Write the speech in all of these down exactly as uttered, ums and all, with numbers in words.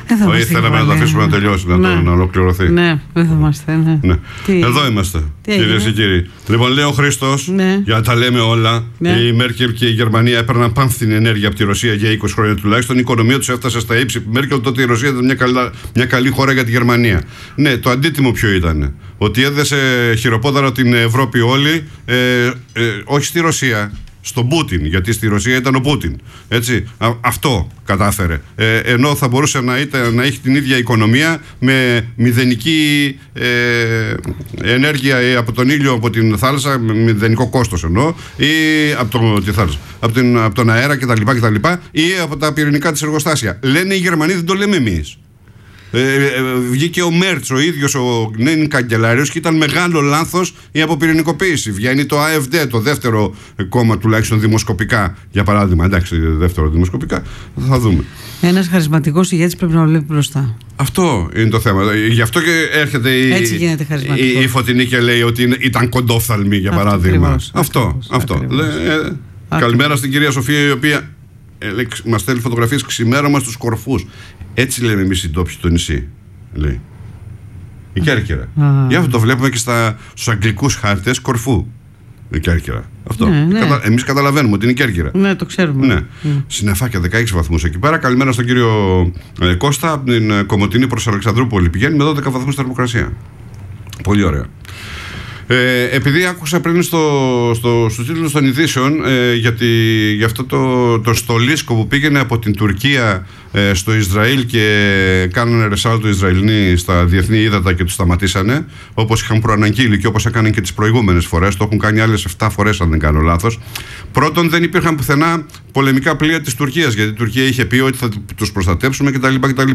Όχι, θέλαμε να το αφήσουμε να τελειώσει, να, ναι. το, να ολοκληρωθεί. Ναι, δεν θα είμαστε. Ναι. Ναι. Εδώ είμαστε, κυρίες και κύριοι. Λοιπόν, λέει ο Χρήστος, ναι. για να τα λέμε όλα, ναι. η Μέρκελ και η Γερμανία έπαιρναν πάμφθινη ενέργεια από τη Ρωσία για είκοσι χρόνια τουλάχιστον. Η οικονομία τους έφτασε στα ύψη. Η Μέρκελ τότε η Ρωσία ήταν μια, καλα, μια καλή χώρα για τη Γερμανία. Ναι, το αντίτιμο ποιο ήταν? Ότι έδεσε χειροπόδαρα την Ευρώπη όλη, ε, ε, όχι στη Ρωσία. Στον Πούτιν, γιατί στη Ρωσία ήταν ο Πούτιν. Έτσι, α, αυτό κατάφερε. Ε, ενώ θα μπορούσε να, είτε, να έχει την ίδια οικονομία με μηδενική ε, ενέργεια από τον ήλιο, από την θάλασσα, με μηδενικό κόστος εννοώ, ή από, το, τη θάλασσα, από, την, από τον αέρα κτλ, κτλ. Ή από τα πυρηνικά της εργοστάσια. Λένε οι Γερμανοί, δεν το λέμε εμείς. Ε, ε, βγήκε ο Μέρτς ο ίδιος ο νέν καγκελάριος και ήταν μεγάλο λάθος η αποπυρηνικοποίηση. Βγαίνει το Α Εφ Ντι, το δεύτερο κόμμα τουλάχιστον δημοσκοπικά, για παράδειγμα. Εντάξει, δεύτερο δημοσκοπικά, θα δούμε. Ένας χαρισματικός ηγέτης πρέπει να βλέπει μπροστά. Αυτό είναι το θέμα. Γι' αυτό και έρχεται η, η, η Φωτεινή και λέει ότι ήταν κοντόφθαλμη, για αυτό παράδειγμα. Ακριβώς, αυτό. Ακριβώς, αυτό. Ακριβώς. Λέ, ε, καλημέρα στην κυρία Σοφία, η οποία ε, μας στέλνει φωτογραφίες ξημέρωμα στους κορφούς. Έτσι λέμε εμείς οι ντόπιοι στο νησί, λέει. Η Κέρκυρα. Γι' αυτό το βλέπουμε και στα, στους αγγλικούς χάρτες Κορφού. Η Κέρκυρα. Αυτό. Ναι, ναι. Κατα... Εμείς καταλαβαίνουμε ότι είναι η Κέρκυρα. Ναι, το ξέρουμε. Ναι. Mm. Συννεφάκια δεκαέξι βαθμούς εκεί πέρα. Καλημέρα στον κύριο ε, Κώστα από την ε, Κομοτηνή προς Αλεξανδρούπολη. Πηγαίνει με δώδεκα βαθμούς θερμοκρασία. Πολύ ωραία. Ε, επειδή άκουσα πριν στο, στο, στους τίτλους των ειδήσεων ε, γιατί, για αυτό το, το στολίσκο που πήγαινε από την Τουρκία ε, στο Ισραήλ και κάνανε ρεσάλτο Ισραηλινοί στα διεθνή ύδατα και τους σταματήσανε, όπως είχαν προαναγγείλει και όπως έκαναν και τις προηγούμενες φορές, το έχουν κάνει άλλες επτά φορές αν δεν κάνω λάθος. Πρώτον, δεν υπήρχαν πουθενά πολεμικά πλοία της Τουρκίας, γιατί η Τουρκία είχε πει ότι θα τους προστατέψουμε κτλ. κτλ.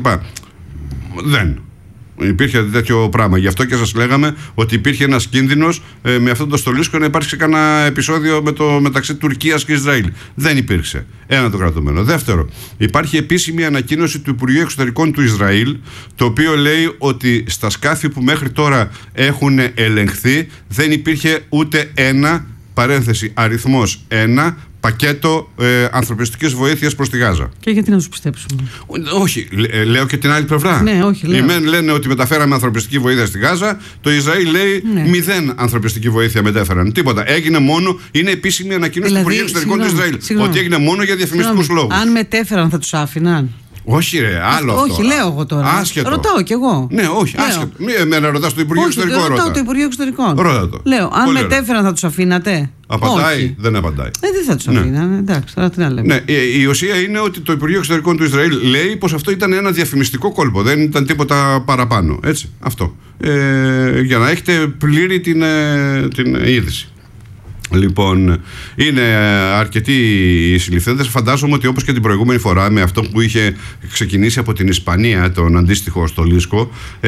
Δεν υπήρχε τέτοιο πράγμα. Γι' αυτό και σας λέγαμε ότι υπήρχε ένας κίνδυνος ε, με αυτό το στολίσκο να υπάρξει κανένα επεισόδιο με το, μεταξύ Τουρκίας και Ισραήλ. Δεν υπήρξε. Ένα το κρατούμενο. Δεύτερο, υπάρχει επίσημη ανακοίνωση του Υπουργείου Εξωτερικών του Ισραήλ, το οποίο λέει ότι στα σκάφη που μέχρι τώρα έχουν ελεγχθεί δεν υπήρχε ούτε ένα, παρένθεση αριθμός ένα, πακέτο ε, ανθρωπιστικής βοήθειας προς τη Γάζα. Και γιατί να τους πιστέψουμε? Όχι, λέ, λέω και την άλλη πλευρά. Ναι, όχι, λέω. Οι μεν λένε ότι μεταφέραμε ανθρωπιστική βοήθεια στη Γάζα, το Ισραήλ λέει ναι. μηδέν ανθρωπιστική βοήθεια μετέφεραν. Τίποτα. Έγινε μόνο, είναι επίσημη ανακοίνωση δηλαδή, του Υπουργείου Εξωτερικών του Ισραήλ. Συγγνώμη. Ότι έγινε μόνο για διαφημιστικούς λόγους. Αν μετέφεραν, θα τους άφηναν? Όχι, ρε, άλλο αυτό. Όχι, λέω εγώ τώρα. Άσχετο. Ρωτάω κι εγώ. Ναι, όχι, λέω. Άσχετο. Μην εμένα ρωτάς το Υπουργείο Εξωτερικών. Όχι, ρωτάω το Υπουργείο Εξωτερικών. Ρώτα το. Λέω, αν Πολύ μετέφεραν ωραία. Θα τους αφήνατε? Απαντάει, όχι. Δεν απαντάει. Ε, δεν θα τους αφήνανε. Ναι. Εντάξει, τώρα τι να λέμε. Ναι, η ουσία είναι ότι το Υπουργείο Εξωτερικών του Ισραήλ λέει πως αυτό ήταν ένα διαφημιστικό κόλπο. Δεν ήταν τίποτα παραπάνω. Έτσι, αυτό. Ε, για να έχετε πλήρη την, ε, την είδηση. Λοιπόν, είναι αρκετοί οι συλληφθέντες. Φαντάζομαι ότι όπως και την προηγούμενη φορά, με αυτό που είχε ξεκινήσει από την Ισπανία, τον αντίστοιχο στολίσκο, ε,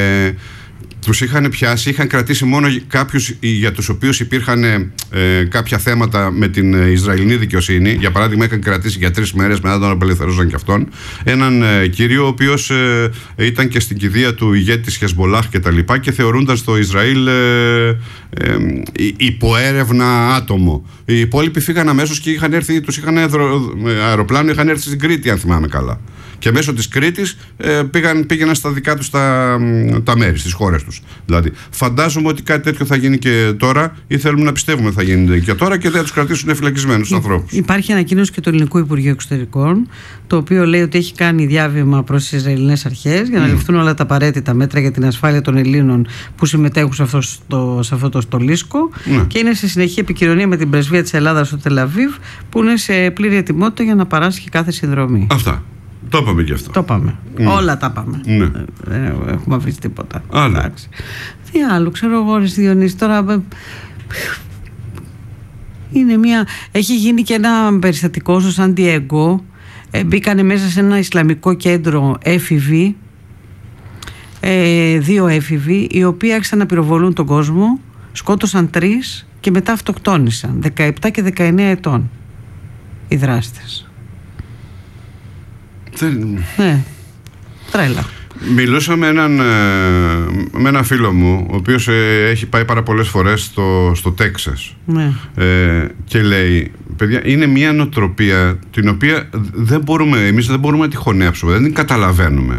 τους είχαν πιάσει, είχαν κρατήσει μόνο κάποιους για τους οποίους υπήρχαν ε, κάποια θέματα με την Ισραηλινή δικαιοσύνη. Για παράδειγμα, είχαν κρατήσει για τρεις μέρες, μετά τον απελευθερώσαν και αυτόν, έναν ε, κύριο ο οποίος ε, ήταν και στην κηδεία του ηγέτη της Χεσμολάχ και τα λοιπά και θεωρούνταν στο Ισραήλ ε, ε, υποέρευνα άτομο. Οι υπόλοιποι φύγαν αμέσως και είχαν έρθει, τους είχαν αεροπλάνο, είχαν έρθει στην Κρήτη, αν θυμάμαι καλά. Και μέσω της Κρήτης ε, πήγαν, πήγαιναν στα δικά τους τα, τα μέρη, στις χώρες τους. Δηλαδή, φαντάζομαι ότι κάτι τέτοιο θα γίνει και τώρα, ή θέλουμε να πιστεύουμε ότι θα γίνει και τώρα και δεν θα τους κρατήσουν φυλακισμένους τους ανθρώπους. Υπάρχει ανακοίνωση και του Ελληνικού Υπουργείου Εξωτερικών, το οποίο λέει ότι έχει κάνει διάβημα προς τις Ισραηλινές αρχές για να mm. ληφθούν όλα τα απαραίτητα μέτρα για την ασφάλεια των Ελλήνων που συμμετέχουν σε αυτό, στο, σε αυτό το στολίσκο. Mm. Και είναι σε συνεχή επικοινωνία με την πρεσβεία της Ελλάδας στο Τελαβίβ, που είναι σε πλήρη ετοιμότητα για να παράσχει κάθε συνδρομή. Αυτά. Το είπαμε και αυτό. Το είπαμε. Mm. Όλα τα είπαμε. Ναι. Δεν έχουμε βρει τίποτα. Άλλο. Τι άλλο, ξέρω εγώ, ρε Διονύση, τώρα. Είναι μια. Έχει γίνει και ένα περιστατικό στο Σαν Ντιέγκο. Ε, μπήκανε μέσα σε ένα Ισλαμικό κέντρο έφηβοι. Ε, δύο έφηβοι, οι οποίοι άρχισαν να πυροβολούν τον κόσμο. Σκότωσαν τρεις και μετά αυτοκτόνησαν. δεκαεπτά και δεκαεννέα ετών οι δράστες. Ναι, τρέλα. Μιλούσα με έναν, με έναν φίλο μου, ο οποίος έχει πάει πάρα πολλές φορές στο, στο Τέξας. Ναι. Ε, και λέει, παιδιά, είναι μια νοοτροπία την οποία δεν μπορούμε, εμείς δεν μπορούμε να τη χωνέψουμε, δεν την καταλαβαίνουμε.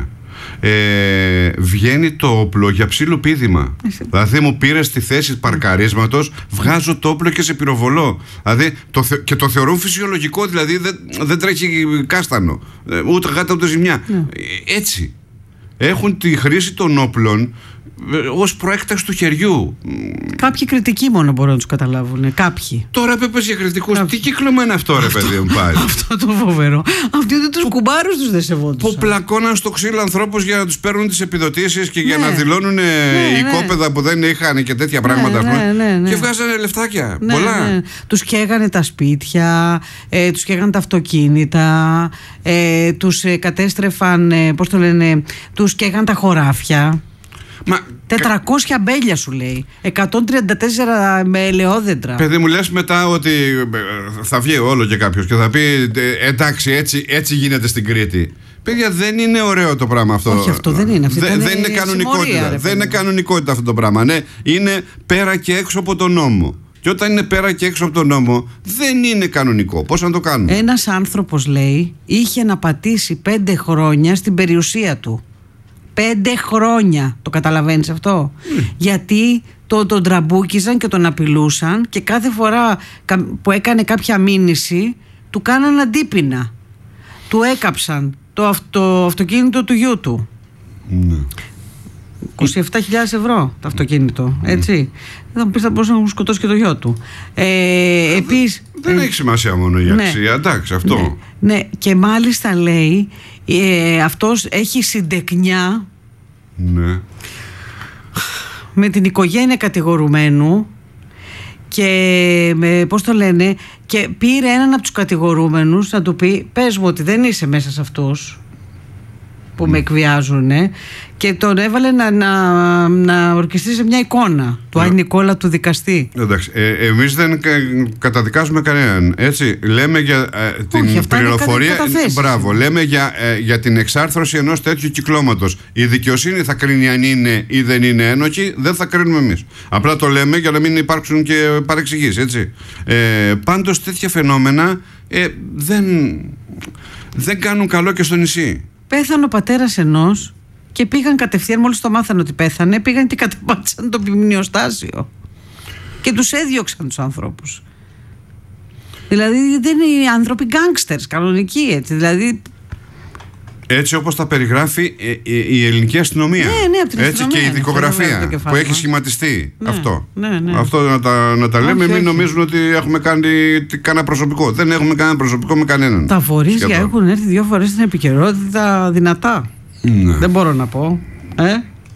ε, βγαίνει το όπλο για ψιλοπίδημα. Δηλαδή μου πήρες τη θέση παρκαρίσματος, βγάζω το όπλο και σε πυροβολώ. Δηλαδή το θε, και το θεωρούν φυσιολογικό, δηλαδή δεν, δεν τρέχει κάστανο, ούτε γάτα ούτε ζημιά. Ναι. Έτσι έχουν τη χρήση των όπλων ως προέκταση του χεριού. Κάποιοι κριτικοί μόνο μπορούν να τους καταλάβουν. Κάποιοι. Τώρα πέπες για κριτικούς. Τι κύκλωμα είναι αυτό, ρε παιδί μου, πάλι. Αυτό το φοβερό. Αυτοί δεν τους κουμπάρους τους δεν σεβόντουσαν. Που πλακώναν στο ξύλο ανθρώπους για να τους παίρνουν τις επιδοτήσεις και για ναι. να δηλώνουν ναι, οικόπεδα ναι. που δεν είχαν και τέτοια ναι, πράγματα. Ναι, ναι, ναι. Και βγάζανε λεφτάκια. Ναι, πολλά. Ναι. Τους καίγανε τα σπίτια, ε, τους καίγανε τα αυτοκίνητα, ε, τους ε, κατέστρεφαν, ε, πώς το λένε, τους καίγανε τα χωράφια. Μα, τετρακόσια μπέλια σου λέει, εκατόν τριάντα τέσσερα με ελαιόδεντρα. Παιδί μου, λες μετά ότι θα βγει όλο και κάποιος και θα πει εντάξει, έτσι, έτσι γίνεται στην Κρήτη. Παιδιά, δεν είναι ωραίο το πράγμα αυτό. Όχι, αυτό δεν είναι. Δε, δεν είναι κανονικότητα. Συμμορία, δεν είναι κανονικότητα αυτό το πράγμα. Ναι, είναι πέρα και έξω από τον νόμο. Και όταν είναι πέρα και έξω από τον νόμο, δεν είναι κανονικό. Πώς να το κάνουμε? Ένας άνθρωπος, λέει, είχε να πατήσει πέντε χρόνια στην περιουσία του. Πέντε χρόνια. Το καταλαβαίνεις αυτό? Mm. Γιατί το, τον τραμπούκιζαν και τον απειλούσαν και κάθε φορά που έκανε κάποια μήνυση του κάναν αντίπεινα. Του έκαψαν το, το αυτοκίνητο του γιού του. Mm. είκοσι επτά χιλιάδες ευρώ το αυτοκίνητο, έτσι. Mm. Θα μου πεις θα μπορούσε να μου σκοτώσει και το γιο του. Ε, επίσης, δεν ε, έχει σημασία μόνο η αξία, ναι, εντάξει, αυτό. Ναι, ναι, και μάλιστα λέει ε, αυτός έχει συντεκνιά, ναι, με την οικογένεια κατηγορουμένου και με, πώς το λένε, και πήρε έναν από τους κατηγορούμενους να του πει πες μου ότι δεν είσαι μέσα σε αυτούς που mm. με εκβιάζουν, και τον έβαλε να, να, να ορκιστεί σε μια εικόνα του Άγιου Νικόλα του δικαστή. Εντάξει, ε, εμείς δεν κα, καταδικάζουμε κανέναν, έτσι. Λέμε για ε, την Όχι, πληροφορία. Μπράβο, λέμε για, ε, για την εξάρθρωση ενός τέτοιου κυκλώματος. Η δικαιοσύνη θα κρίνει αν είναι ή δεν είναι ένοχη, δεν θα κρίνουμε εμείς. Απλά το λέμε για να μην υπάρξουν και παρεξηγήσεις, έτσι. Ε, πάντως τέτοια φαινόμενα ε, δεν, δεν κάνουν καλό και στο νησί. Πέθανε ο πατέρας ενός και πήγαν κατευθείαν, μόλις το μάθανε ότι πέθανε, πήγαν και κατεπάτησαν το μνημειοστάσιο και τους έδιωξαν τους ανθρώπους. Δηλαδή δεν είναι οι άνθρωποι γκάνγκστερς κανονικοί, έτσι, δηλαδή. Έτσι όπως τα περιγράφει η ελληνική αστυνομία. Ναι, ναι, από την έτσι αστυνομία, και η δικογραφία που έχει σχηματιστεί. Ναι, αυτό. Ναι, ναι. Αυτό να τα, να τα λέμε, όχι, μην όχι. νομίζουν ότι έχουμε κάνει κανένα προσωπικό. Δεν έχουμε κανένα προσωπικό με κανέναν. Τα φορείς έχουν έρθει δύο φορές στην επικαιρότητα δυνατά. Ναι. Δεν μπορώ να πω. Ε?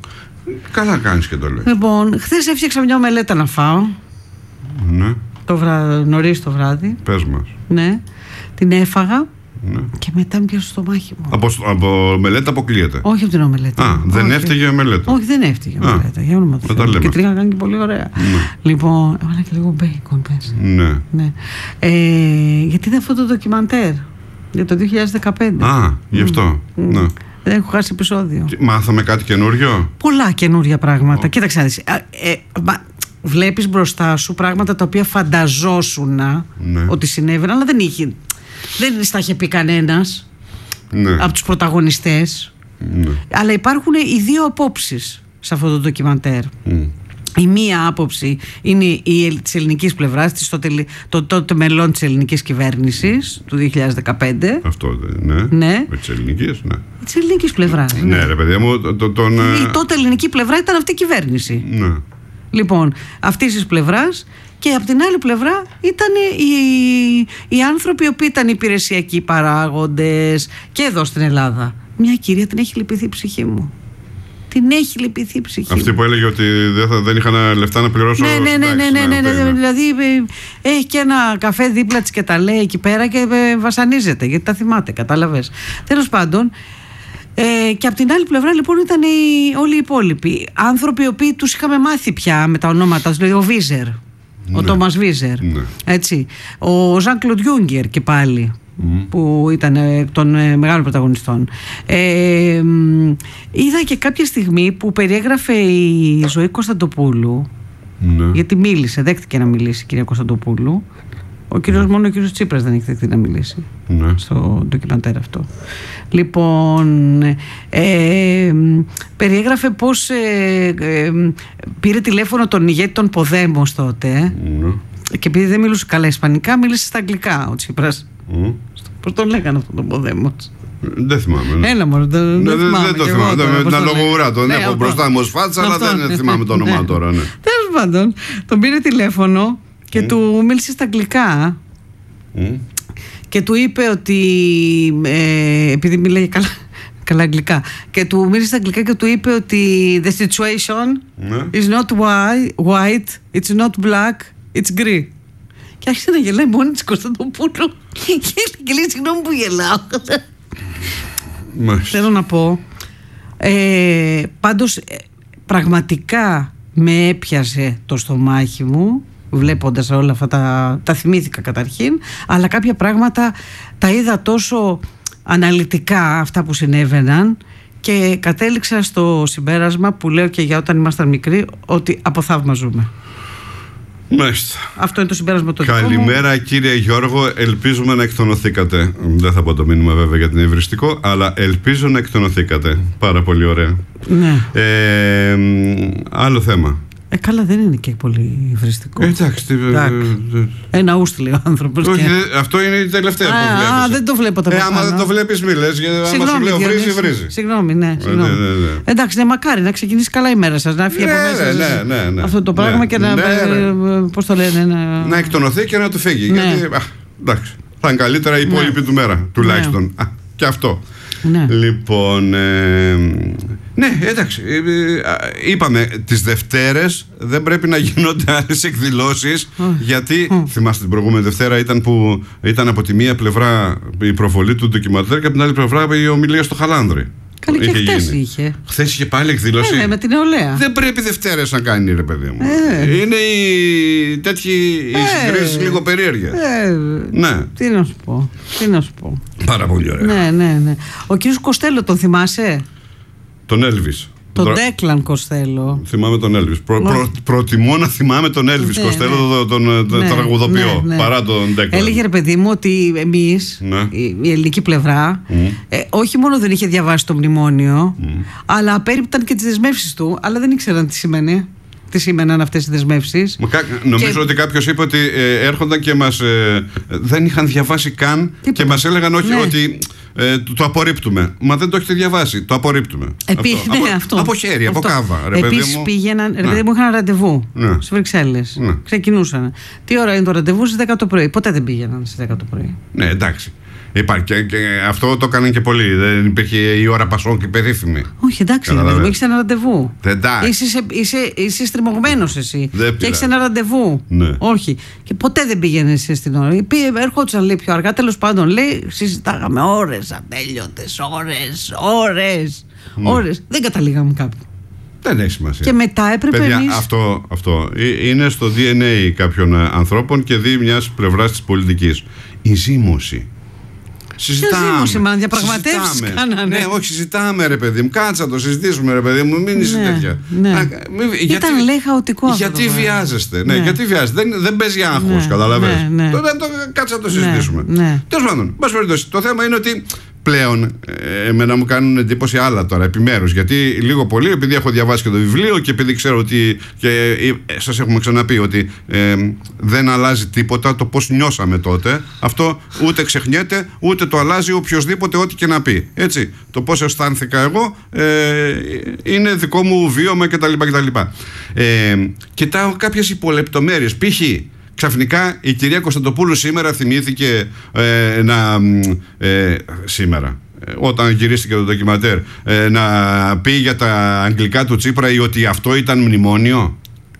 Καλά κάνεις και το λες. Λοιπόν, χθες έφτιαξα μια μελέτα να φάω. Ναι. Το βρά... νωρίς το βράδυ. Πες μας. Ναι. Την έφαγα. Ναι. Και μετά μου πιάσε στο μάχη μου. Από, από μελέτα αποκλείεται. Όχι από την ομελέτα. Α, δεν όχι. Έφταιγε η μελέτα. Όχι, δεν έφταιγε η μελέτα. Για όνομα του Θεού. Και την είχα κάνει και πολύ ωραία. Ναι. Λοιπόν, έβαλα και λίγο μπέικον πες. Ναι. ναι. Ε, γιατί είδα αυτό το ντοκιμαντέρ για το δύο χιλιάδες δεκαπέντε. Α, γι' αυτό. Mm. Ναι. Δεν έχω χάσει επεισόδιο. Μάθαμε κάτι καινούριο. Πολλά καινούρια πράγματα. Oh. Κοίταξε να δεις. Ε, ε, βλέπεις μπροστά σου πράγματα τα οποία φανταζόσουν ναι. ότι συνέβαιναν, αλλά δεν είχε. Δεν στα είχε πει κανένας ναι. από τους πρωταγωνιστές. Ναι. Αλλά υπάρχουν οι δύο απόψεις σε αυτό το ντοκιμαντέρ. Mm. Η μία άποψη είναι η της ελληνικής πλευράς, το, το τότε μελών της ελληνικής κυβέρνησης του δύο χιλιάδες δεκαπέντε. Αυτό ναι. ναι. Με της ελληνικής, ναι. Της ελληνικής πλευράς. Ναι, ναι ρε παιδιά μου. Το, το, τον... Η τότε ελληνική πλευρά ήταν αυτή η κυβέρνηση. Ναι. Λοιπόν, αυτής της πλευράς. Και από την άλλη πλευρά ήταν οι, οι άνθρωποι οι οποίοι ήταν υπηρεσιακοί παράγοντες και εδώ στην Ελλάδα. Μια κυρία την έχει λυπηθεί η ψυχή μου. Την έχει λυπηθεί η ψυχή Αυτή μου. που έλεγε ότι δεν, θα, δεν είχαν λεφτά να πληρώσω. Ναι, ναι, ναι, ναι, ναι, ναι, ναι, ναι. Δηλαδή έχει και ένα καφέ δίπλα της και τα λέει εκεί πέρα και βασανίζεται γιατί τα θυμάται, κατάλαβες. Τέλος πάντων. Ε, και από την άλλη πλευρά λοιπόν ήταν οι, όλοι οι υπόλοιποι άνθρωποι οι οποίοι τους είχαμε μάθει πια με τα ονόματα, δηλαδή ο Βίζερ. Ο ναι. Τόμας Βίζερ, ναι. έτσι. Ο Ζαν Κλοντ Γιούγκερ και πάλι, mm. που ήταν εκ των ε, μεγάλων πρωταγωνιστών. Ε, είδα και κάποια στιγμή που περιέγραφε η Ζωή Κωνσταντοπούλου, ναι. γιατί μίλησε, δέχτηκε να μιλήσει η κυρία Κωνσταντοπούλου, Ο κύριος, μόνο ο κύριος Τσίπρας δεν έχει δεχτεί να μιλήσει ναι. στο ντοκιμαντέρ αυτό. Λοιπόν, ε, περιέγραφε πως ε, ε, πήρε τηλέφωνο τον ηγέτη των Ποδέμος τότε ναι. και επειδή δεν μιλούσε καλά ισπανικά, μίλησε στα αγγλικά ο Τσίπρας. Mm. Πώς τον λέγανε αυτόν τον Ποδέμος? Δεν θυμάμαι. Ναι. Έλα μόνο, δεν, ναι, δεν θυμάμαι. Δεν το θυμάμαι. Τώρα, τον λογογουρά, τον ναι, έχω αυτό. μπροστά μου ως φάτσα, αλλά αυτό. δεν θυμάμαι το όνομά ναι. τώρα. Ναι. Τέλος πάντων, τον πήρε τηλέφωνο και mm. του μίλησε στα αγγλικά. Mm. Και του είπε ότι ε, επειδή μίλαγε καλά, καλά αγγλικά, και του μίλησε στα αγγλικά και του είπε ότι the situation ναι. is not white, it's not black, it's grey. Και άρχισε να γελάει μόνη της Κωνσταντοπούλου και λέει συγγνώμη που γελάω. Μάλιστα. Θέλω να πω ε, πάντως ε, πραγματικά με έπιασε το στομάχι μου βλέποντας όλα αυτά τα, τα θυμήθηκα καταρχήν, αλλά κάποια πράγματα τα είδα τόσο αναλυτικά αυτά που συνέβαιναν και κατέληξα στο συμπέρασμα που λέω και για όταν ήμασταν μικροί, ότι αποθαυμαζούμε. Μάλιστα. Αυτό είναι το συμπέρασμα το Καλημέρα κύριε Γιώργο, ελπίζουμε να εκτονωθήκατε. Δεν θα πω το μήνυμα βέβαια γιατί είναι υβριστικό, αλλά ελπίζω να εκτονωθήκατε. Πάρα πολύ ωραία. Ναι. Ε, άλλο θέμα. Ε, καλά, δεν είναι και πολύ υβριστικό. Ε, εντάξει. Ένα ούστι λέει ο άνθρωπος. Όχι, και... αυτό είναι η τελευταία α, που βλέπεις. Α, δεν το βλέπω τα ε, άμα δεν το βλέπεις μη λες, γιατί άμα σου λέω βρίζει, βρίζει. Συγγνώμη, ναι. Συγγνώμη. Ε, ναι, ναι, ναι. Εντάξει, ναι, μακάρι να ξεκινήσει καλά η μέρα σας, να φύγει ναι, από μέσα ναι, σας, ναι, ναι, αυτό το πράγμα ναι, και να. ναι, ναι. Πώς το λένε, να... να εκτονωθεί και να του φύγει. Ναι. Γιατί, α, εντάξει, θα είναι καλύτερα η υπόλοιπη ναι. του μέρα, τουλάχιστον. Ναι. Α, και αυτό. Ναι. Λοιπόν, ε, ναι, εντάξει, ε, είπαμε τις Δευτέρες δεν πρέπει να γίνονται άλλες εκδηλώσεις oh. γιατί, oh. θυμάστε την προηγούμενη Δευτέρα ήταν που ήταν από τη μία πλευρά η προβολή του ντοκιμαντέρ και από την άλλη πλευρά η ομιλία στο Χαλάνδρη. Καλή και χθες είχε. Χθες είχε πάλι εκδήλωση. Ναι, με την νεολαία. Δεν πρέπει Δευτέρες να κάνει, ρε παιδί μου. Ε. Είναι οι τέτοιοι οι ε. συγκρίσεις λίγο περίεργες. Ε. Ναι. Τι να σου πω. Τι να σου πω. Πάρα πολύ ωραία. Ναι, ναι, ναι. Ο κύριος Κοστέλο τον θυμάσαι? Τον Έλβις. Τον Τρα... Ντέκλαν Κοστέλο. Θυμάμαι τον Έλβις. Προ, προ, προτιμώ να θυμάμαι τον Έλβις ναι, Κοστέλο, ναι. τον, τον ναι, τραγουδοποιό, ναι, ναι. παρά τον Ντέκλαν. Έλεγε ρε παιδί μου ότι εμείς, ναι. η, η ελληνική πλευρά, mm. ε, όχι μόνο δεν είχε διαβάσει το μνημόνιο, mm. αλλά απέρριπταν και τις δεσμεύσεις του, αλλά δεν ήξεραν τι σημαίνει. Τι σήμαιναν αυτές οι δεσμεύσεις. Νομίζω και... ότι κάποιος είπε ότι ε, έρχονταν και μας ε, δεν είχαν διαβάσει καν. Τίποτα. Και μας έλεγαν όχι, ναι. ότι ε, το, το απορρίπτουμε. Μα δεν το έχετε διαβάσει, το απορρίπτουμε. Επί... αυτό. Ναι, από, αυτό. από χέρι, αυτό. Από κάβα. Επίσης πήγαιναν, ρε παιδί μου, είχαν ραντεβού ναι. στις Βρυξέλλες. Ναι. Ξεκινούσαν. Τι ώρα είναι το ραντεβού? Στις δέκα το πρωί. Ποτέ δεν πήγαιναν στις δέκα το πρωί. Ναι, εντάξει. Υπάρχει και, και αυτό το έκαναν και πολλοί. Δεν υπήρχε η ώρα Πασόκ περίφημη. Όχι, εντάξει, δεν έχεις ένα ραντεβού. Εντάξει. Είσαι, είσαι, είσαι στριμωγμένος εσύ. Δεν και έχεις ένα ραντεβού. Ναι. Όχι. Και ποτέ δεν πήγαινε εσύ στην ώρα. Έρχονταν, λέει, πιο αργά. Τέλος πάντων, λέει, συζητάγαμε ώρες ατέλειωτες. Ώρες, ώρες, ναι. ώρες. Δεν καταλήγαμε κάπου. Δεν έχει σημασία. Και μετά έπρεπε Παιδιά, εμείς... αυτό, αυτό είναι στο ντι εν έι κάποιων ανθρώπων και δει μιας πλευράς της πολιτικής. Η ζήμωση. Συζητάμε. Συζήτημα, διαπραγματεύσεις κάνανε. Ναι, όχι, συζητάμε, ρε παιδί μου. Κάτσα το συζητήσουμε, ρε παιδί μου. Μην είσαι ναι, τέτοια. Ναι. Α, μη, Ήταν, γιατί, λέει, χαοτικό αυτό. Γιατί το βιάζεστε. Ναι, ναι. γιατί βιάζεστε. Δεν, δεν παίζει άγχος, ναι, καταλαβαίνεις. Ναι, ναι. Τότε το, κάτσα να το συζητήσουμε. Ναι, ναι. Τέλος πάντων, μπας περιπτώσει. Το θέμα είναι ότι πλέον ε, εμένα μου κάνουν εντύπωση άλλα τώρα επιμέρους. Γιατί λίγο πολύ, επειδή έχω διαβάσει και το βιβλίο και επειδή ξέρω ότι. Και ε, σας έχουμε ξαναπεί ότι ε, δεν αλλάζει τίποτα το πώς νιώσαμε τότε. Αυτό ούτε ξεχνιέται, ούτε το αλλάζει οποιοδήποτε ό,τι και να πει. Έτσι. Το πώς αισθάνθηκα εγώ ε, είναι δικό μου βίωμα κτλ. κτλ. Ε, κοιτάω κάποιες υπολεπτομέρειες. Π.χ. ξαφνικά η κυρία Κωνσταντοπούλου σήμερα θυμήθηκε ε, να ε, σήμερα ε, όταν γυρίστηκε το ντοκιμαντέρ ε, να πει για τα αγγλικά του Τσίπρα ή ότι αυτό ήταν μνημόνιο.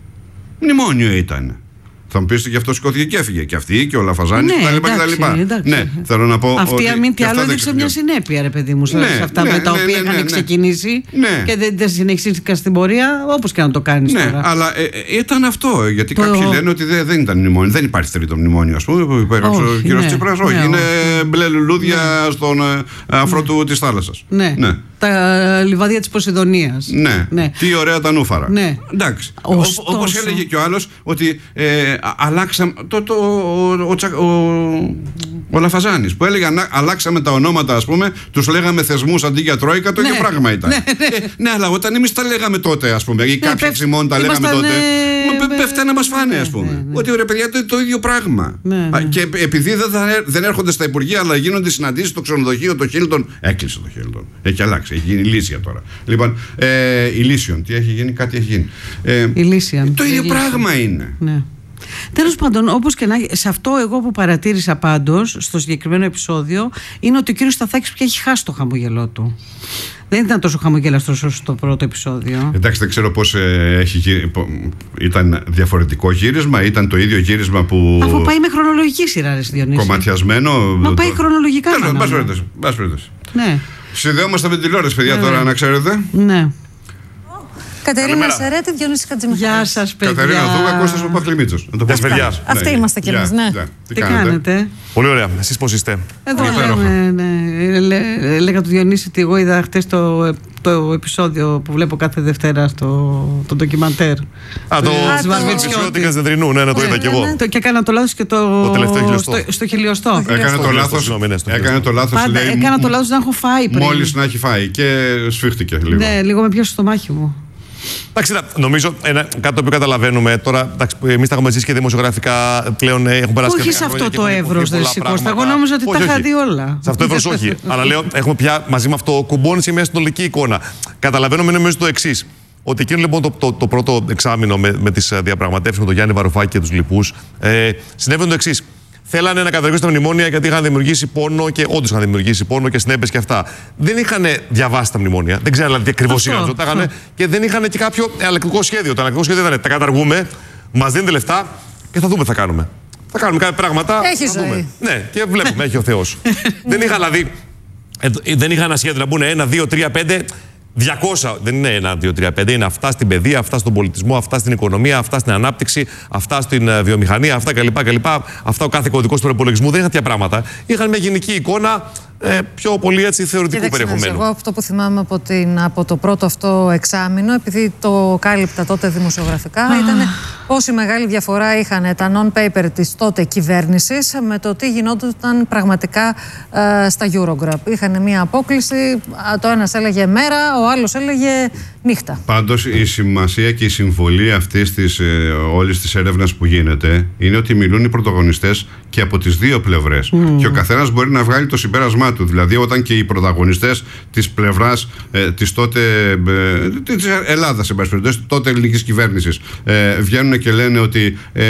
Μνημόνιο ήταν. Θα μου πείτε και αυτό σηκώθηκε και έφυγε. Και αυτή και ο Λαφαζάνης ναι, κτλ. Ναι, θέλω να πω. Αυτή ότι αμήν τι άλλο έδειξε μια συνέπεια, ρε παιδί μου, σε ναι, αυτά ναι, με τα ναι, οποία ναι, είχαν ναι, ξεκινήσει ναι. και δεν, δεν συνεχίστηκαν στην πορεία, όπως και να το κάνεις ναι, τώρα. αλλά ε, ε, ήταν αυτό. Γιατί το... κάποιοι λένε ότι δεν, δεν ήταν μνημόνιο. Δεν υπάρχει τρίτο μνημόνιο, ας πούμε, που υπέγραψε ο κύριος ναι, Τσίπρας. Όχι, ναι, είναι όχι. μπλε λουλούδια ναι. στον αφρό του της θάλασσας. Ναι. ναι. Τα λιβάδια της Ποσειδονίας. Ναι. ναι. Τι ωραία τα νούφαρα. Ναι. Εντάξει. Όπως έλεγε και ο άλλος, ότι ε, αλλάξαμε. Το, το, ο, ο, ο, ο Λαφαζάνης που έλεγε αλλάξαμε τα ονόματα, ας πούμε, τους λέγαμε θεσμούς αντί για τρόικα, το ίδιο ναι, πράγμα ήταν. Ναι, ναι. Ε, ναι, αλλά όταν εμείς τα λέγαμε τότε, ας πούμε, ή ναι, κάποιοι ψημών τα λέγαμε τότε, ναι, πέφτανε να μας φάνε, ας πούμε. Ναι, ναι. Ότι ρε παιδιά, το, το ίδιο πράγμα. Ναι, ναι. Και επειδή δεν, θα, δεν έρχονται στα Υπουργεία, αλλά γίνονται συναντήσεις στο ξενοδοχείο, το Χίλτον. Έκλεισε το Χίλτον. Έχει αλλάξει, έχει γίνει Λύσια τώρα. Λοιπόν, ε, η Λύσιον, τι έχει γίνει, κάτι έχει γίνει. Ε, η Λύσιον. Το ίδιο πράγμα είναι. Ναι. Τέλος πάντων, όπως και να σε αυτό εγώ που παρατήρησα πάντως στο συγκεκριμένο επεισόδιο είναι ότι ο κύριος Σταθάκης πια έχει χάσει το χαμογελό του. Δεν ήταν τόσο χαμογελαστός όσο το πρώτο επεισόδιο. Εντάξει, δεν ξέρω πώς ε, έχει γύρι... ήταν διαφορετικό γύρισμα, ήταν το ίδιο γύρισμα που. Αφού πάει με χρονολογική σειρά, ρε Διονύση. Κομματιασμένο. Μα πάει χρονολογικά. Μπας περιπτώσει. Ναι. Συνδέομαστε με την τηλεόραση, παιδιά, ναι, τώρα να ξέρετε. Ναι. Κατερίνα Σερέτη, Διονύση Χατζημιχάλης. Γεια σας, παιδιά. Κατερίνα Δούγα, Κώστας Παπαχλημίτσος. Γεια σας, παιδιά. Αυτοί είμαστε κι εμείς, ναι. Τι κάνετε? Πολύ ωραία. Εσείς πώς είστε? Εδώ λέμε, ναι. Έλεγα του Διονύση ότι εγώ είδα χτες το, το επεισόδιο που βλέπω κάθε Δευτέρα στο το ντοκιμαντέρ. Α, το επεισόδιο της Δεντρινού, ναι, το είδα κι εγώ. Και έκανα το λάθος και το στο χιλιοστό. Έκανε το λάθος. Έκανε το λάθος, λέει. Έκανα το λάθος να έχω φάει πριν. Μόλις να έχει φάει και σφίχτηκε λίγο. Ναι, λίγο με πιάσε στο μάχη μου. Εντάξει, νομίζω ένα, κάτι το οποίο καταλαβαίνουμε τώρα. Εμείς τα έχουμε ζήσει και δημοσιογραφικά πλέον έχουν περάσει και όχι σε αυτό το εύρος, δεν σηκώστα. Εγώ νόμιζα ότι τα είχα δει όλα. Σε αυτό το εύρος όχι. Αλλά λέω, έχουμε πια μαζί με αυτό κουμπώνει μια συνολική εικόνα. Καταλαβαίνουμε νομίζω το εξής. Ότι εκείνο λοιπόν το, το, το πρώτο εξάμηνο με, με τις διαπραγματεύσεις με τον Γιάννη Βαρουφάκη και τους λοιπούς ε, συνέβαινε το εξής. Θέλανε να καταργήσουν τα μνημόνια γιατί είχαν δημιουργήσει πόνο και όντως είχαν δημιουργήσει πόνο και συνέπειες και αυτά. Δεν είχαν διαβάσει τα μνημόνια, δεν ξέραν δηλαδή τι ακριβώς είχαν. Και δεν είχαν και κάποιο αλλακτικό σχέδιο. Το αλλακτικό σχέδιο ήταν τα καταργούμε, μας δίνετε λεφτά και θα δούμε τι θα κάνουμε. Θα κάνουμε κάποια πράγματα. Έχει θα ζωή. Δούμε. Ναι, και βλέπουμε, έχει ο Θεός. Δεν είχαν δηλαδή. Δεν είχαν ένα σχέδιο να μπουν ένα, δύο, τρία, πέντε. διακόσια, δεν είναι ένα, δύο, τρία, πέντε, είναι αυτά στην παιδεία, αυτά στον πολιτισμό, αυτά στην οικονομία, αυτά στην ανάπτυξη, αυτά στην βιομηχανία, αυτά κλπ. κλπ. Αυτά ο κάθε κωδικός του προπολογισμού δεν είχαν τέτοια πράγματα. Είχαν μια γενική εικόνα ε, πιο πολύ έτσι θεωρητικού περιεχομένου. Εγώ αυτό που θυμάμαι από, την, από το πρώτο αυτό εξάμηνο, επειδή το κάλυπτα τότε δημοσιογραφικά, ήταν πόση μεγάλη διαφορά είχαν τα non-paper της τότε κυβέρνησης με το τι γινόταν πραγματικά ε, στα Eurogroup. Είχαν μια απόκληση, το ένας έλεγε μέρα, ο άλλος έλεγε νύχτα. Πάντως η σημασία και η συμβολή αυτής της ε, όλης της έρευνας που γίνεται είναι ότι μιλούν οι πρωταγωνιστές και από τις δύο πλευρές. Mm. Και ο καθένας μπορεί να βγάλει το συμπέρασμά του. Δηλαδή, όταν και οι πρωταγωνιστές της πλευράς ε, της τότε ε, της Ελλάδας, της τότε ελληνικής κυβέρνησης, ε, βγαίνουν και λένε ότι ε,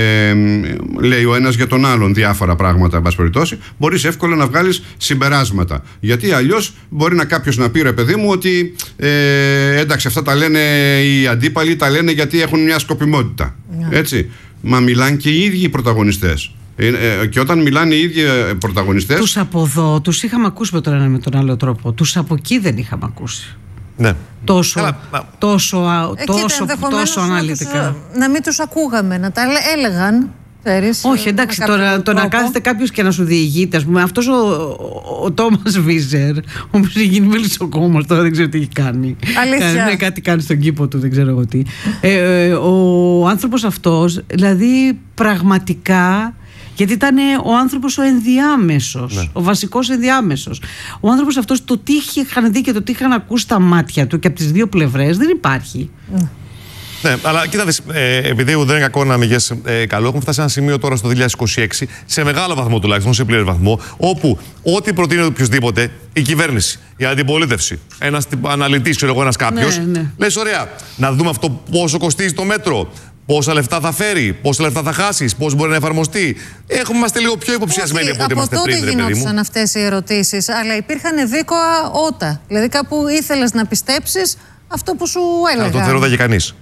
λέει ο ένας για τον άλλον διάφορα πράγματα, εν πάση περιπτώσει, μπορείς εύκολα να βγάλεις συμπεράσματα. Γιατί αλλιώς μπορεί να κάποιος να πει, ρε παιδί μου, ότι ε, εντάξει, αυτά τα λένε οι αντίπαλοι, τα λένε γιατί έχουν μια σκοπιμότητα. Yeah. Έτσι. Μα μιλάνε και οι ίδιοι οι πρωταγωνιστές. Και όταν μιλάνε οι ίδιοι πρωταγωνιστές. Τους από εδώ τους είχαμε ακούσει με τον ένα με τον άλλο τρόπο. Τους από εκεί δεν είχαμε ακούσει. Ναι. Τόσο, Καλά, τόσο, ε, τόσο, τόσο αναλυτικά. Να, τους, να μην τους ακούγαμε, να τα έλεγαν. Ξέρεις, όχι, εντάξει, τώρα το να κάθεται κάποιος και να σου διηγείται, ας πούμε, αυτός ο, ο, ο Τόμας Βίζερ, ο οποίος έχει γίνει μέλος στο κόμμα, τώρα δεν ξέρω τι έχει κάνει. Αλήθεια. Ναι, κάτι κάνει στον κήπο του, δεν ξέρω εγώ τι. Ε, ε, ο άνθρωπος αυτός, δηλαδή πραγματικά. Γιατί ήταν ο άνθρωπος ο ενδιάμεσος, ναι. ο βασικός ενδιάμεσος. Ο άνθρωπος αυτός, το τι είχαν δει και το τι είχαν ακούσει στα μάτια του και από τις δύο πλευρές δεν υπάρχει. Ναι. Ναι, αλλά κοίτα δεις, ε, επειδή δεν είναι κακό να μηγές ε, καλό, έχουμε φτάσει σε ένα σημείο τώρα στο δύο χιλιάδες είκοσι έξι, σε μεγάλο βαθμό τουλάχιστον, σε πλήρη βαθμό, όπου ό,τι προτείνει οποιοδήποτε, η κυβέρνηση, η αντιπολίτευση, ένας αναλυτής, ξέρω εγώ, ένας κάποιος, ναι, ναι. λες ωραία, να δούμε αυτό πόσο κοστίζει το μέτρο. Πόσα λεφτά θα φέρει, πόσα λεφτά θα χάσεις, πώς μπορεί να εφαρμοστεί. Έχουμε είμαστε λίγο πιο υποψιασμένοι από ό,τι είμαστε πριν. Από τότε γινόντουσαν αυτές οι ερωτήσεις, αλλά υπήρχαν δίκοα ότα. Δηλαδή κάπου ήθελες να πιστέψεις αυτό που σου έλεγα. Να το θερόταγε κανείς.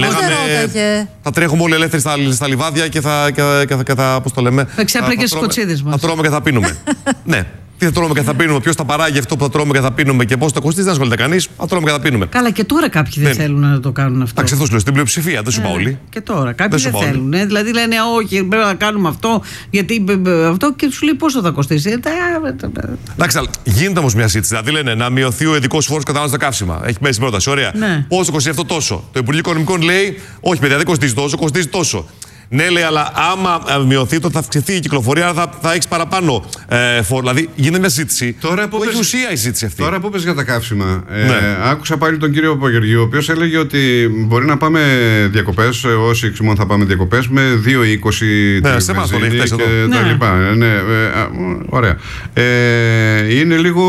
Λέγαμε, θα τρέχουμε όλοι ελεύθεροι στα, στα λιβάδια και θα, και, και, και θα, πώς το λέμε, θα ξέπλεκες στις κοτσίδες μας. Θα τρώμε και θα πίνουμε. Ναι. Τι θα τρώμε και θα πίνουμε, ποιος θα παράγει αυτό που θα τρώμε και θα πίνουμε και πώς θα κοστίζει, δεν ασχολείται κανείς. Θα τρώμε και θα πίνουμε. Καλά, και τώρα κάποιοι δεν, δεν θέλουν να το κάνουν αυτό. Εντάξει, αυτό σου λέω στην πλειοψηφία, δεν σου είπα όλοι. Και τώρα κάποιοι δεν, δεν θέλουν. Ε, δηλαδή λένε, όχι, πρέπει να κάνουμε αυτό, γιατί αυτό και σου λέει πόσο θα κοστίσει. Εντάξει, γίνεται όμως μια σύντηση. Δηλαδή λένε να μειωθεί ο ειδικός φόρος κατανάλωσης στα καύσιμα. Έχει μέσα στην πρόταση. Ωραία. Ναι. Πόσο κοστίζει αυτό τόσο. Το Υπουργείο Οικονομικών λέει, όχι, παιδιά, δεν κοστίζει τόσο, κοστίζει τόσο. Ναι, λέει, αλλά άμα μειωθεί, το θα αυξηθεί η κυκλοφορία, άρα θα, θα έχει παραπάνω ε, φόρο. Δηλαδή, γίνεται μια συζήτηση. Τώρα που έχει πες, ουσία η συζήτηση αυτή. Τώρα που πες για τα καύσιμα, ε, ναι. άκουσα πάλι τον κύριο Πογεργίου, ο οποίος έλεγε ότι μπορεί να πάμε διακοπές, όσοι εξημών θα πάμε διακοπές, με δύο είκοσι ναι, σε εμάς το λέει χθες και εδώ. τα Ναι. λοιπά. Ναι, ε, ωραία. Ε, είναι λίγο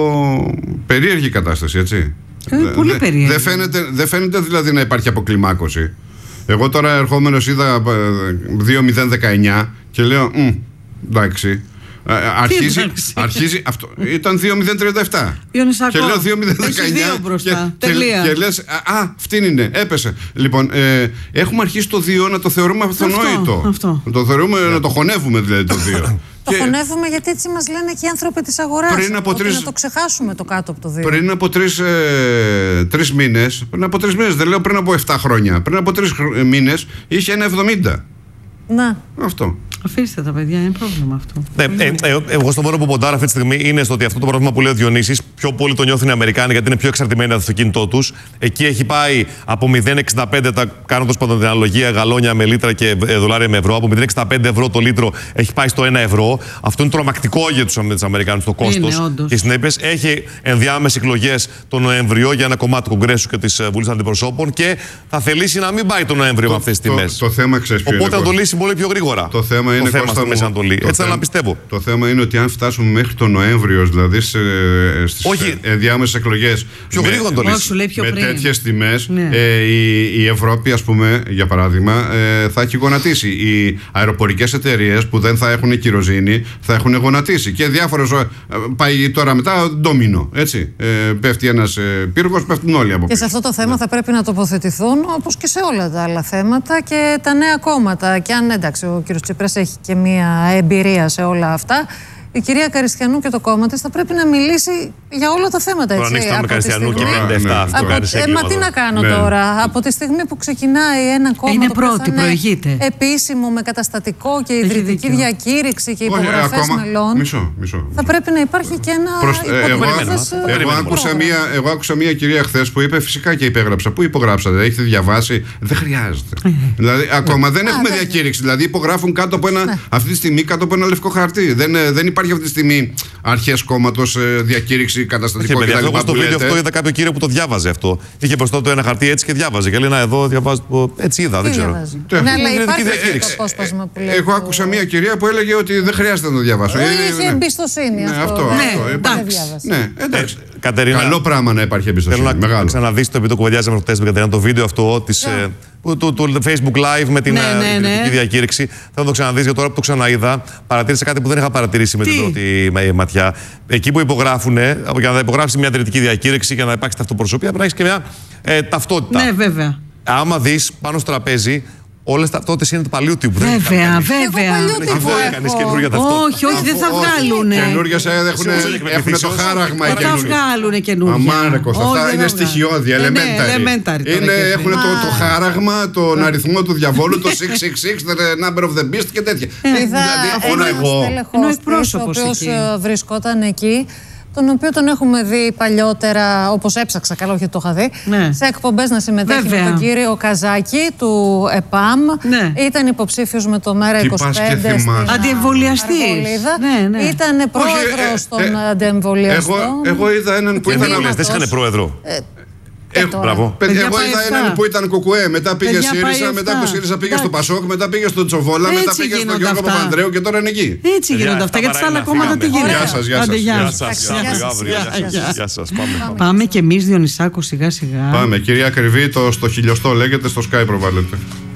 περίεργη η κατάσταση, έτσι. Ε, πολύ περίεργη. Δεν φαίνεται, δε φαίνεται δηλαδή να υπάρχει αποκλιμάκωση. Εγώ τώρα ερχόμενος είδα δύο μηδέν δεκαεννιά και λέω μ, εντάξει. Αρχίζει, εντάξει. αρχίζει αυτό. Ήταν δύο μηδέν τριάντα επτά. Ιωνισάκο, Και λέω δύο μηδέν δεκαεννιά. έχει δύο μπροστά. Και, Τελεία. και, και λες, α, α, αυτήν είναι, έπεσε. Λοιπόν, ε, έχουμε αρχίσει το δύο να το θεωρούμε αυτονόητο. αυτό. Να το θεωρούμε, να το χωνεύουμε δηλαδή το δύο. Το χωνεύουμε γιατί έτσι μας λένε και οι άνθρωποι της αγοράς. Πριν από ότι τρεις- να το ξεχάσουμε το κάτω από το δύο. Πριν από τρεις, ε, τρεις μήνες, πριν από τρεις μήνες, δεν λέω πριν από επτά χρόνια, πριν από τρεις χρ- μήνες είχε ένα εβδομήντα. Να. Αυτό. Αφήστε τα παιδιά, είναι πρόβλημα αυτό. Ναι, ε, ε, εγώ στο μόνο που ποντάρω αυτή τη στιγμή είναι στο ότι αυτό το πρόβλημα που λέει ο Διονύσης πιο πολύ το νιώθουν οι Αμερικάνοι γιατί είναι πιο εξαρτημένοι από το αυτοκίνητό τους. Εκεί έχει πάει από μηδέν κόμμα εξήντα πέντε, τα κάνω τόσο πάντων την αναλογία, γαλόνια με λίτρα και ε, δολάρια με ευρώ. Από μηδέν κόμμα εξήντα πέντε ευρώ το λίτρο έχει πάει στο ένα ευρώ. Αυτό είναι τρομακτικό για τους Αμερικάνους το κόστος. όντως. Και συνέπειες έχει ενδιάμεσες εκλογές τον Νοέμβριο για ένα κομμάτι του Κογκρέσου και της Βουλής Αντιπροσώπων και θα θελήσει να μην πάει τον Νοέμβριο με αυτές τις Το, τιμές. το θέμα ξέρεις ποιο Οπότε είναι, θα το Κώστα. λύσει πολύ πιο γρήγορα. Το θέμα είναι, θέμα Κώστα στη μου, Μέση Ανατολή. το Έτσι θέλω θέμα- να πιστεύω. Το θέμα είναι ότι αν φτάσουμε μέχρι τον Νοέμβριο, δηλαδή σε, στις Όχι. ενδιάμεσες εκλογές. Πιο με- γρήγορα το Όχι, λύσει. σου λέει πιο με πριν. τέτοιες τιμές, Ναι. ε, η, η Ευρώπη, ας πούμε, για παράδειγμα, ε, θα έχει γονατίσει. Οι αεροπορικές εταιρείες που δεν θα έχουν κυροζήνη θα έχουν γονατίσει. Και διάφορες. ε, πάει τώρα μετά ντόμινο. Έτσι. Ε, πέφτει ένας ε, πύργος, πέφτουν όλοι από Και σε πίσω. αυτό το θέμα θα πρέπει να τοποθετηθούν όπως και σε όλα τα άλλα θέματα και τα νέα κόμματα. Και αν εντάξει, ο κ. Τσίπρας έχει και μία εμπειρία σε όλα αυτά, η κυρία Καριστιανού και το κόμμα της θα πρέπει να μιλήσει για όλα τα θέματα. Τώρα Έτσι, ανοίξει από με τη Καριστιανού και στιγμή- πενήντα επτά. Ναι. Αυτό Από- κάνεις ε, έγκλημα μα τι τώρα. να κάνω Ναι. τώρα. Από τη στιγμή που ξεκινάει ένα κόμμα Είναι το οποίο πρώτη, θα είναι προηγείται. επίσημο με καταστατικό και Έχει ιδρυτική δίκιο. διακήρυξη και Όχι, υπογραφές ακόμα- μελών, Μισό, μισό. θα πρέπει να υπάρχει και ένα Προς- ε, εγώ, υποτιμώντας, το ε, εγώ, περιμένουμε. άκουσα πρόγραμμα. μία, εγώ άκουσα μία κυρία χθες που είπε φυσικά και υπέγραψα. Πού υπογράψατε, έχετε διαβάσει? Δεν χρειάζεται. δηλαδή, ακόμα δεν έχουμε δεν- διακήρυξη. Δηλαδή, υπογράφουν κάτω από ένα, αυτή τη στιγμή κάτω από ένα λευκό χαρτί. Δεν, ε, δεν υπάρχει αυτή τη στιγμή αρχές κόμματος, ε, διακήρυξη, Όχι, καταστατικό παιδιά, κτλ. εγώ στο που βίντεο λέτε. αυτό είδα κάποιο κύριο που το διάβαζε αυτό. Είχε μπροστά του ένα χαρτί έτσι και διάβαζε. Και λέει: Να, εδώ διαβάζω. το- Έτσι είδα, δεν Τι ξέρω. διαβάζει. Τι Ναι, έχουμε, αλλά ιδρυτική υπάρχει διακήρυξη. το απόσπασμα που λέει. Εγώ το- άκουσα μία κυρία που έλεγε ότι δεν χρειάζεται να το διαβάσω. Ε, Ε, Είχε ναι. εμπιστοσύνη Ναι, αυτό. αυτό, Ναι, αυτό, δεν εντάξει. διάβασε. Ναι, εντάξει. Ε, Κατερίνα, Καλό πράγμα να υπάρχει εμπιστοσύνη. θέλω να Μεγάλο. ξαναδείς το επειδή το κουβεντιάζαμε χτες με την Κατερίνα, το βίντεο αυτό της, Yeah. ε, που- του, του Facebook Live με την Ναι, ε, ναι, ιδρυτική ναι. διακήρυξη. Θέλω να το ξαναδείς γιατί τώρα που το ξαναείδα, παρατήρησα κάτι που δεν είχα παρατηρήσει με Τι? την πρώτη ε, ματιά. Εκεί που υπογράφουν, για να υπογράψει μια ιδρυτική διακήρυξη και να υπάρξει ταυτοπροσωπία, πρέπει να έχει και μια ε, ταυτότητα. Ναι, βέβαια. Άμα δεις πάνω στο τραπέζι, όλες τα ταυτότητες είναι του παλιού τύπου. Δεν έχει Βέβαια, κανείς. βέβαια. παλιού Δεν έχει τύπου βγάλει έχω. κανείς καινούργια ταυτότητα. Όχι, όχι, δεν θα Όχι, βγάλουνε. καινούργιες, ε, έχουν, Σίγουρα έχει έχουν το εκπαιδευτείς. χάραγμα οι Θα καινούργιες. βγάλουνε καινούργια. Αμάν, ρε Κώστα, Όχι, αυτά δεν είναι θα βγάλουν. στοιχειώδη, Ε, ναι, elementary. elementary τώρα Είναι, και αυτή. έχουν το, το χάραγμα, τον αριθμό του διαβόλου, το εξακόσια εξήντα έξι, the number of the beast και τέτοια. Είδα Δηλαδή, όλα έναν εγώ. στελεχός Ενώ της, εκπρόσωπος ο οποίος εκεί. ε, βρισκόταν εκεί, τον οποίο τον έχουμε δει παλιότερα, όπως έψαξα, καλά, όχι ότι το είχα δει, Ναι. σε εκπομπές να συμμετέχει Βέβαια. με τον κύριο Καζάκη του ΕΠΑΜ. Ναι. Ήταν υποψήφιος με το Μέρα Τι είκοσι πας και πέντε θυμάσαι. στην Αντιεμβολιαστής. Αργολίδα. Ναι, ναι. Ήταν πρόεδρος των ε, αντιεμβολιαστών. Εγώ, εγώ είδα έναν που Οι ήταν. εμβολιαστές είχαν πρόεδρο. Ε, τώρα. Μπράβο. Παιδιά, Παιδιά, εγώ πάει είδα εφτά. έναν που ήταν κουκουέ, μετά πήγε Παιδιά, πάει ΣΥΡΙΖΑ, μετά εφτά. από ΣΥΡΙΖΑ πήγε στο Εντάξει. Πασόκ, μετά πήγε στον Τσοβόλα, Έτσι μετά πήγε στον γίνονται Γιώργο αυτά. Παπανδρέου και τώρα είναι εκεί. Έτσι γίνονται αυτά. Γιατί στα άλλα κόμματα τι Φύγαμε. γίνεται. Γεια σας, γεια Άντε, σας. γεια Γεια σας. σας, Γεια γεια σας. σας, αύριο. Γεια Γεια σας. Γεια σας, πάμε. Πάμε κι εμείς Διονυσάκο σιγά σιγά. Πάμε, κυρία Ακριβή, το στο χιλιοστό λέγεται, στο Sky προβάλλεται.